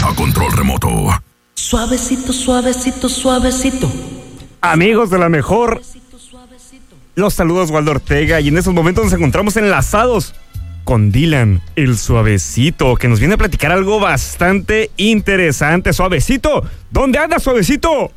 a control remoto. Suavecito, suavecito, suavecito. Amigos de la mejor, los saludos Waldo Ortega y en estos momentos nos encontramos enlazados con Dylan, el Suavecito, que nos viene a platicar algo bastante interesante. Suavecito, ¿dónde andas, Suavecito?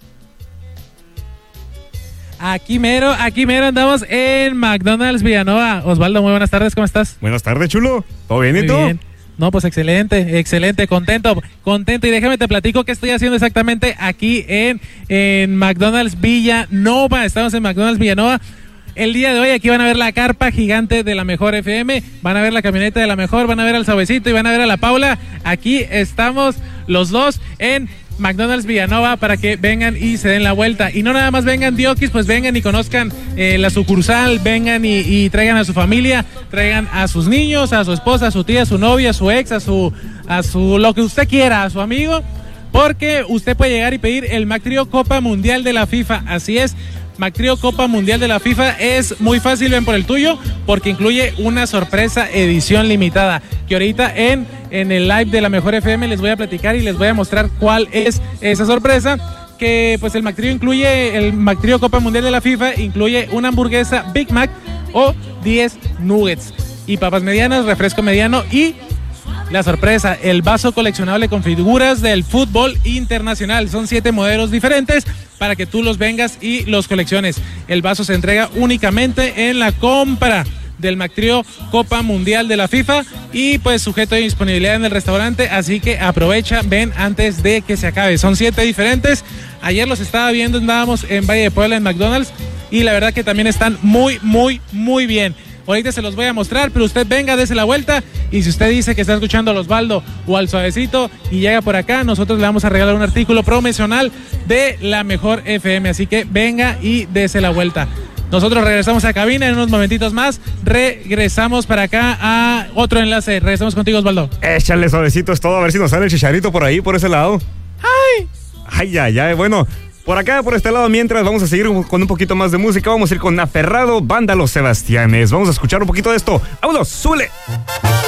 Aquí mero andamos en McDonald's Villanova. Osvaldo, muy buenas tardes, ¿cómo estás? Buenas tardes, chulo. ¿Todo bien y tú? Bien. No, pues excelente, contento. Y déjame te platico qué estoy haciendo exactamente aquí en McDonald's Villanova. Estamos en McDonald's Villanova. El día de hoy aquí van a ver la carpa gigante de la mejor FM, van a ver la camioneta de la mejor, van a ver al Suavecito y van a ver a la Paula. Aquí estamos los dos en McDonald's Villanova para que vengan y se den la vuelta. Y no nada más vengan diokis, pues vengan y conozcan la sucursal, vengan y traigan a su familia, traigan a sus niños, a su esposa, a su tía, a su novia, a su ex, a su lo que usted quiera, a su amigo, porque usted puede llegar y pedir el McTrio Copa Mundial de la FIFA. Así es, McTrio Copa Mundial de la FIFA es muy fácil, ven por el tuyo, porque incluye una sorpresa edición limitada, que ahorita en el live de la Mejor FM les voy a platicar y les voy a mostrar cuál es esa sorpresa, que pues el McTrio Copa Mundial de la FIFA incluye una hamburguesa Big Mac o 10 nuggets y papas medianas, refresco mediano y la sorpresa, el vaso coleccionable con figuras del fútbol internacional. Son 7 modelos diferentes para que tú los vengas y los colecciones. El vaso se entrega únicamente en la compra del McTrio Copa Mundial de la FIFA y pues sujeto a disponibilidad en el restaurante, así que aprovecha, ven antes de que se acabe. Son 7 diferentes. Ayer los estaba viendo, andábamos en Valle de Puebla en McDonald's y la verdad que también están muy bien. Ahorita se los voy a mostrar, pero usted venga, dése la vuelta y si usted dice que está escuchando al Osvaldo o al Suavecito y llega por acá, nosotros le vamos a regalar un artículo promocional de la Mejor FM, así que venga y dése la vuelta. Nosotros regresamos a cabina en unos momentitos más, regresamos para acá a otro enlace. Regresamos contigo, Osvaldo. Échale, Suavecito, es todo, a ver si nos sale el chicharito por ahí, por ese lado. Ay, bueno. Por acá, por este lado, mientras vamos a seguir con un poquito más de música, vamos a ir con Aferrado, Banda Los Sebastianes. Vamos a escuchar un poquito de esto. ¡Vámonos, súbele!